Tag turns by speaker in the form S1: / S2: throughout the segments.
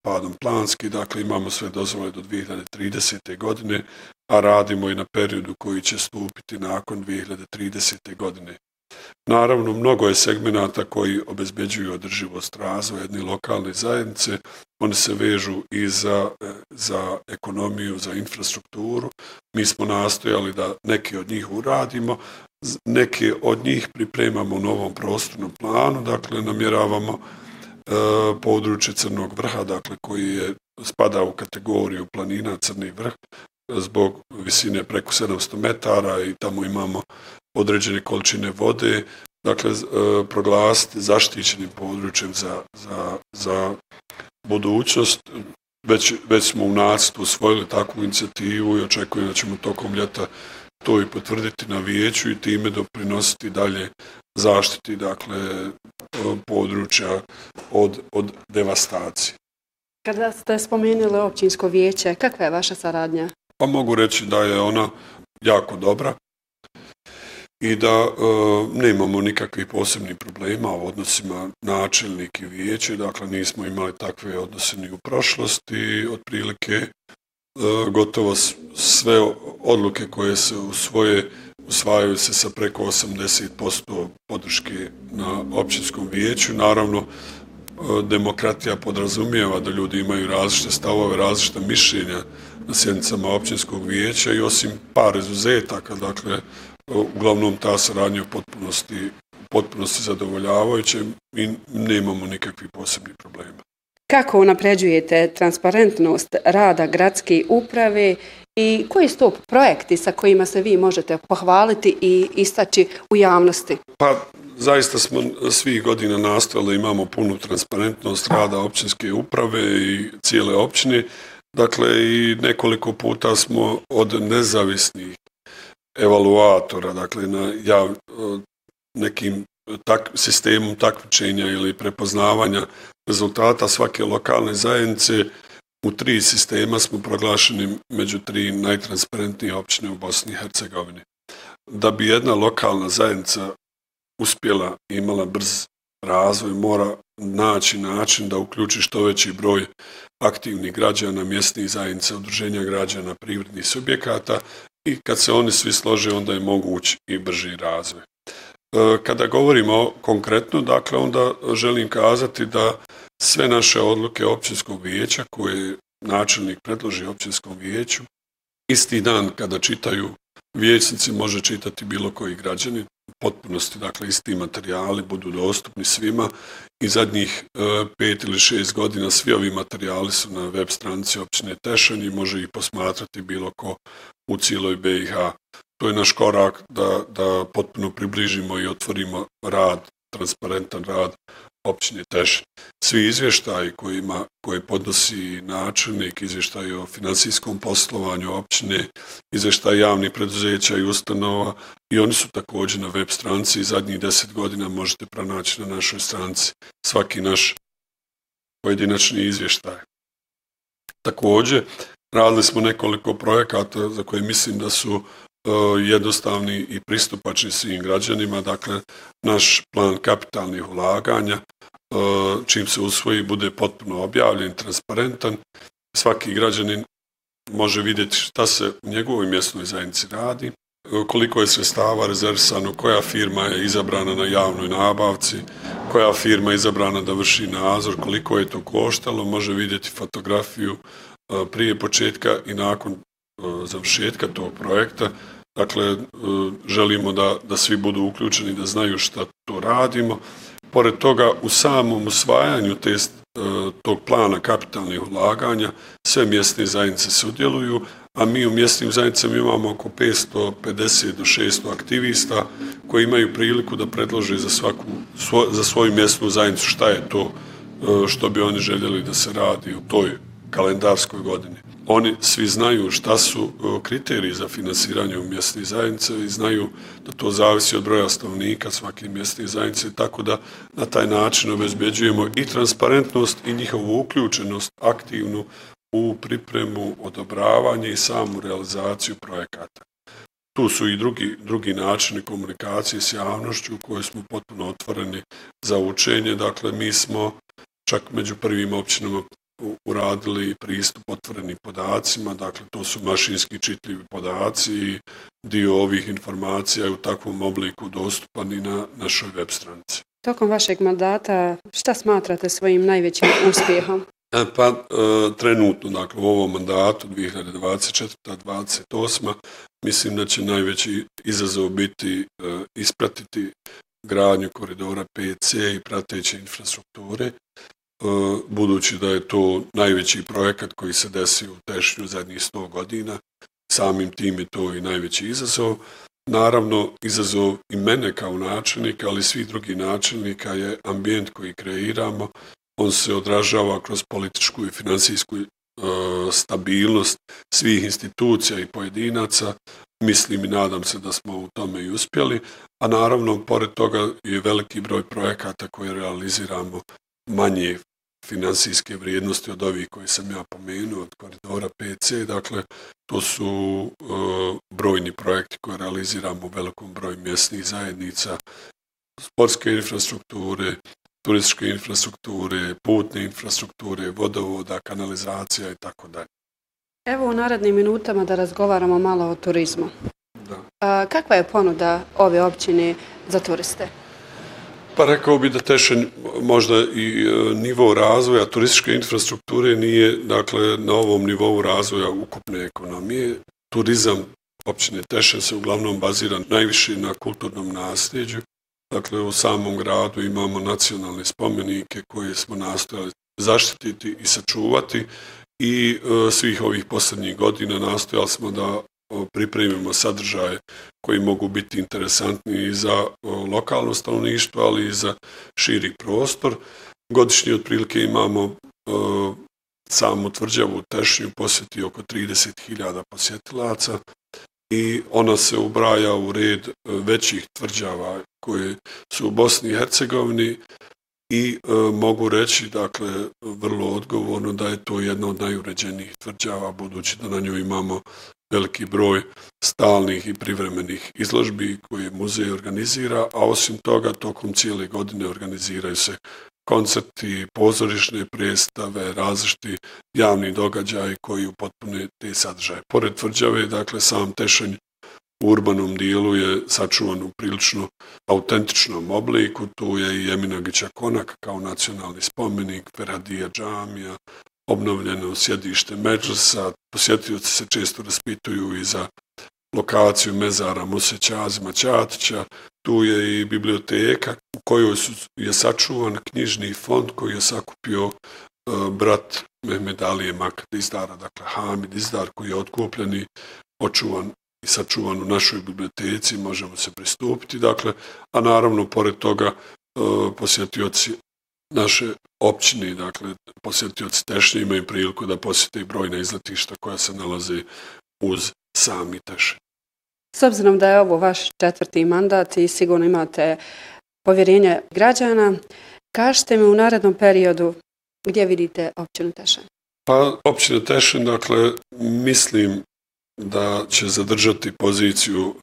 S1: padom planski, dakle imamo sve dozvole do 2030. godine, a radimo i na periodu koji će stupiti nakon 2030. godine. Naravno, mnogo je segmenata koji obezbeđuju održivost razvoja jedne lokalne zajednice. Oni se vežu i za ekonomiju, za infrastrukturu. Mi smo nastojali da neke od njih uradimo, neke od njih pripremamo u novom prostornom planu, dakle namjeravamo područje Crnog vrha, dakle koji spada u kategoriju planina Crni vrh, zbog visine preko 700 metara i tamo imamo određene količine vode, dakle proglasiti zaštićenim područjem za budućnost. Već smo u nacrtu usvojili takvu inicijativu i očekujem da ćemo tokom ljeta to i potvrditi na vijeću i time doprinositi dalje zaštiti, dakle, područja od devastacije.
S2: Kada ste spomenuli općinsko vijeće, kakva je vaša saradnja?
S1: Pa mogu reći da je ona jako dobra i da nemamo nikakvih posebnih problema u odnosima načelnik i vijeće, dakle nismo imali takve odnose ni u prošlosti, otprilike gotovo sve odluke koje se usvajaju se sa preko 80% podrške na općinskom vijeću. Naravno, demokratija podrazumijeva da ljudi imaju različite stavove, različite mišljenja na sjednicama općinskog vijeća i osim par izuzetaka, dakle, uglavnom ta saradnja u potpunosti zadovoljavajuća i nemamo nikakvih posebnih problema.
S2: Kako unapređujete transparentnost rada gradske uprave i koji su to projekti sa kojima se vi možete pohvaliti i istaći u javnosti?
S1: Pa, zaista smo svih godina nastojali da imamo punu transparentnost rada općinske uprave i cijele općine. Dakle, i nekoliko puta smo od nezavisnih evaluatora, dakle, na nekim sistemom takmičenja ili prepoznavanja rezultata svake lokalne zajednice, u 3 sistema smo proglašeni među 3 najtransparentnije općine u Bosni i Hercegovini. Da bi jedna lokalna zajednica uspjela i imala brz razvoj, mora naći način da uključi što veći broj aktivnih građana, mjesnih zajednica, udruženja građana, privrednih subjekata i kad se oni svi slože, onda je moguć i brži razvoj. Kada govorimo konkretno, dakle, onda želim kazati da sve naše odluke općinskog vijeća koje načelnik predloži općinskom vijeću, isti dan kada čitaju vijećnici može čitati bilo koji građanin, u potpunosti, dakle, isti materijali budu dostupni svima i zadnjih 5 ili 6 godina svi ovi materijali su na web stranici općine Tešanj i može ih posmatrati bilo ko u cijeloj BiH. To je naš korak da potpuno približimo i otvorimo transparentan rad općine Tešanj. Svi izvještaji koje podnosi načelnik, izvještaji o financijskom poslovanju općine, izvještaji javnih preduzeća i ustanova i oni su također na web stranici i zadnjih 10 godina možete pronaći na našoj stranici svaki naš pojedinačni izvještaj. Također, radili smo nekoliko projekata za koje mislim da su jednostavni i pristupačni svim građanima, dakle naš plan kapitalnih ulaganja, čim se usvoji, bude potpuno objavljen, transparentan. Svaki građanin može vidjeti šta se u njegovoj mjesnoj zajednici radi, koliko je sredstava rezervisano, koja firma je izabrana na javnoj nabavci, koja firma je izabrana da vrši nadzor, koliko je to koštalo, može vidjeti fotografiju prije početka i nakon završetka tog projekta. Dakle, želimo da svi budu uključeni, da znaju šta to radimo. Pored toga, u samom usvajanju tog plana kapitalnih ulaganja sve mjesne zajednice sudjeluju, a mi u mjesnim zajednicama imamo oko 550 do 600 aktivista koji imaju priliku da predlože za svoju mjesnu zajednicu šta je to što bi oni željeli da se radi u toj kalendarskoj godini. Oni svi znaju šta su kriteriji za finansiranje u mjesnih zajednice i znaju da to zavisi od broja stanovnika svake mjesne zajednice, tako da na taj način obezbeđujemo i transparentnost i njihovu uključenost aktivnu u pripremu, odobravanje i samu realizaciju projekata. Tu su i drugi načini komunikacije s javnošću u kojoj smo potpuno otvoreni za učenje. Dakle, mi smo čak među prvim općinama uradili pristup otvorenim podacima, dakle to su mašinski čitljivi podaci i dio ovih informacija je u takvom obliku dostupan i na našoj web stranici.
S2: Tokom vašeg mandata šta smatrate svojim najvećim uspjehom?
S1: Trenutno, dakle u ovom mandatu 2024-2028, mislim da će najveći izazov biti ispratiti gradnju koridora 5C i prateće infrastrukture, budući da je to najveći projekat koji se desio u Tešnju zadnjih 100 godina, samim tim je to i najveći izazov. Naravno, izazov i mene kao načelnika, ali i svih drugih načelnika je ambijent koji kreiramo. On se odražava kroz političku i financijsku stabilnost svih institucija i pojedinaca. Mislim i nadam se da smo u tome i uspjeli, a naravno, pored toga je veliki broj projekata koje realiziramo manje financijske vrijednosti od ovih koje sam ja pomenuo, od koridora 5C, dakle, to su brojni projekti koje realiziramo u velikom broju mjesnih zajednica, sportske infrastrukture, turističke infrastrukture, putne infrastrukture, vodovoda, kanalizacija i tako dalje.
S2: Evo u narednim minutama da razgovaramo malo o turizmu.
S1: Da.
S2: Kakva je ponuda ove općine za turiste?
S1: Pa rekao bi da Tešanj možda i nivo razvoja turističke infrastrukture nije, dakle, na ovom nivou razvoja ukupne ekonomije. Turizam općine Tešanj se uglavnom bazira najviše na kulturnom nasljeđu. Dakle, u samom gradu imamo nacionalne spomenike koje smo nastojali zaštititi i sačuvati i svih ovih posljednjih godina nastojali smo da pripremimo sadržaje koji mogu biti interesantni i za lokalno stanovništvo, ali i za širi prostor. Godišnje otprilike imamo samu tvrđavu u Tešnju posjeti oko 30.000 posjetilaca i ona se ubraja u red većih tvrđava koje su u Bosni i Hercegovini i mogu reći, dakle, vrlo odgovorno da je to jedna od najuređenijih tvrđava, budući da na njoj imamo veliki broj stalnih i privremenih izložbi koje muzej organizira, a osim toga tokom cijele godine organiziraju se koncerti, pozorišne predstave, različiti javni događaji koji upotpune te sadržaje. Pored tvrđave, dakle, sam Tešanj u urbanom dijelu je sačuvan u prilično autentičnom obliku. Tu je i Eminagića konak kao nacionalni spomenik, Ferhadija džamija, obnovljeno sjedište Medžlisa. Posjetioci se često raspituju i za lokaciju mezara Muse Ćazima Ćatića. Tu je i biblioteka u kojoj je sačuvan knjižni fond koji je sakupio brat Mehmed Alije Makad Dizdara, dakle Hamid Dizdar, koji je otkupljen i očuvan i sačuvan u našoj biblioteci, možemo se pristupiti, dakle, a naravno, pored toga, posjetioci naše općine, dakle, posjetioci Tešnje imaju priliku da posjete i brojna izletišta koja se nalaze uz sami Tešanj.
S2: S obzirom da je ovo vaš 4. mandat i sigurno imate povjerenje građana, kažite mi u narednom periodu gdje vidite općinu Tešanj?
S1: Pa, općina Tešanj, dakle, mislim da će zadržati poziciju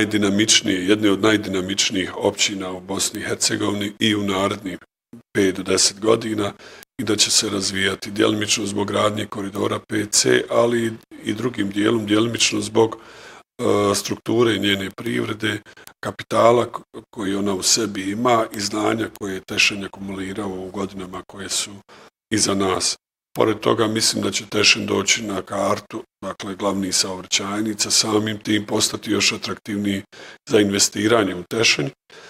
S1: jedne od najdinamičnijih općina u Bosni i Hercegovini i u narednih 5 do 10 godina i da će se razvijati djelimično zbog gradnje koridora 5C, ali i drugim dijelom djelimično zbog strukture njene privrede, kapitala koji ona u sebi ima i znanja koje je Tešanj akumulirao u godinama koje su iza nas. Pored toga mislim da će Tešanj doći na kartu, dakle glavnih saobraćajnica, samim tim postati još atraktivniji za investiranje u Tešanj.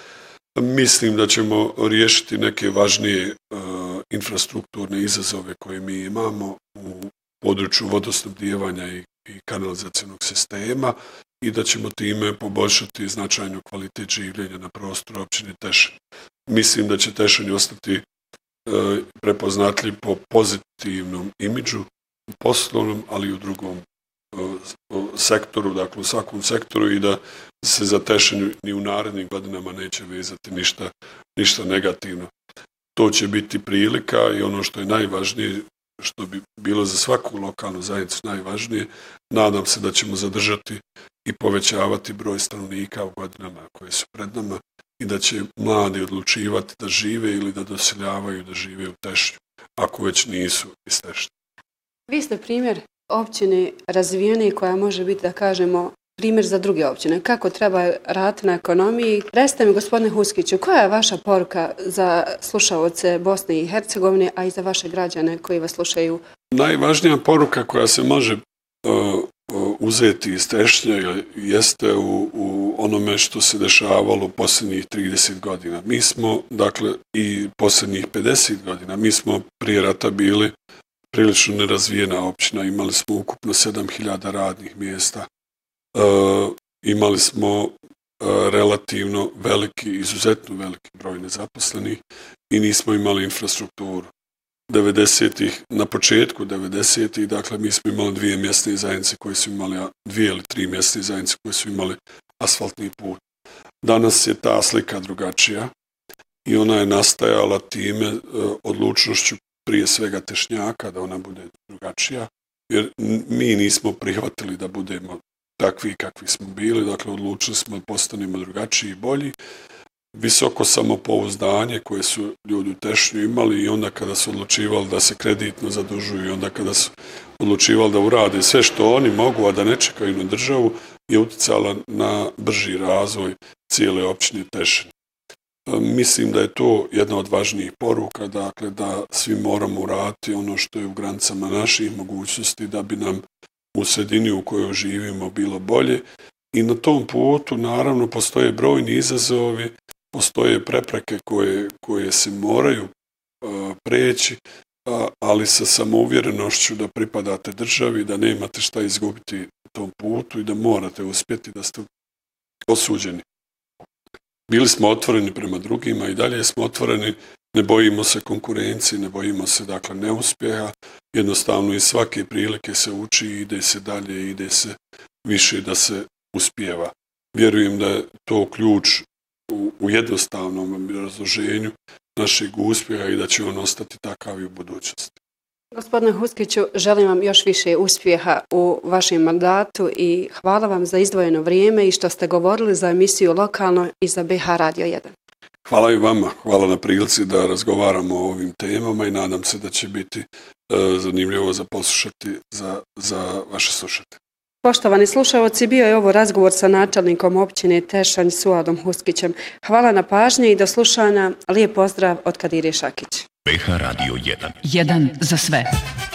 S1: Mislim da ćemo riješiti neke važnije infrastrukturne izazove koje mi imamo u području vodosnabdijevanja i kanalizacionog sistema i da ćemo time poboljšati značajnu kvalitet življenja na prostoru općine Tešanj. Mislim da će Tešanj ostati prepoznatljiv po pozitivnom imidžu, u poslovnom, ali i u drugom sektoru, dakle u svakom sektoru i da se za Tešanj ni u narednim godinama neće vezati ništa negativno. To će biti prilika i ono što je najvažnije, što bi bilo za svaku lokalnu zajednicu najvažnije, nadam se da ćemo zadržati i povećavati broj stanovnika u godinama koje su pred nama i da će mladi odlučivati da žive ili da doseljavaju da žive u Tešnju. ako već nisu iz Tešnja.
S2: Vi ste primjer općine razvijene koja može biti, da kažemo, primjer za druge općine. Kako treba raditi na ekonomiji? Recite mi, gospodine Huskiću, koja je vaša poruka za slušaoce Bosne i Hercegovine, a i za vaše građane koji vas slušaju?
S1: Najvažnija poruka koja se može uzeti iz Tešnja jeste u onome što se dešavalo u posljednjih 30 godina. Mi smo, dakle, i posljednjih 50 godina, mi smo prije rata bili prilično nerazvijena općina. Imali smo ukupno 7000 radnih mjesta. Imali smo relativno veliki, izuzetno veliki broj nezaposlenih i nismo imali infrastrukturu. 90-ih, na početku 90-ih, dakle, mi smo imali 2 mjesne zajednice koje su imali, 2 ili 3 mjesne zajednice koje su imali asfaltni put. Danas je ta slika drugačija i ona je nastajala time odlučnošću prije svega Tešnjaka da ona bude drugačija, jer mi nismo prihvatili da budemo takvi kakvi smo bili, dakle odlučili smo da postanemo drugačiji i bolji. Visoko samopouzdanje koje su ljudi u Tešnju imali i onda kada su odlučivali da se kreditno zadužuju i onda kada su odlučivali da urade sve što oni mogu, a da ne čekaju na državu, je utjecala na brži razvoj cijele općine Tešnje. Mislim da je to jedna od važnijih poruka, dakle da svi moramo uraditi ono što je u granicama naših mogućnosti da bi nam u sredini u kojoj živimo bilo bolje. I na tom putu naravno postoje brojni izazovi, postoje prepreke koje se moraju preći, ali sa samouvjerenošću da pripadate državi, da nemate šta izgubiti u tom putu i da morate uspjeti, da ste osuđeni. Bili smo otvoreni prema drugima i dalje smo otvoreni, ne bojimo se konkurencije, ne bojimo se dakle neuspjeha, jednostavno iz svake prilike se uči, ide se dalje, ide se više da se uspijeva. Vjerujem da je to ključ u jednostavnom razloženju našeg uspjeha i da će on ostati takav i u budućnosti.
S2: Gospodine Huskiću, želim vam još više uspjeha u vašem mandatu i hvala vam za izdvojeno vrijeme i što ste govorili za emisiju Lokalno i za BH Radio 1.
S1: Hvala i vama, hvala na prilici da razgovaramo o ovim temama i nadam se da će biti zanimljivo za poslušati za vaše slušatelje.
S2: Poštovani slušalci, bio je ovo razgovor sa načelnikom općine Tešanj Suadom Huskićem. Hvala na pažnji i do slušanja. Lijep pozdrav od Kadire Šakić.
S3: BH Radio 1.
S4: 1 za sve.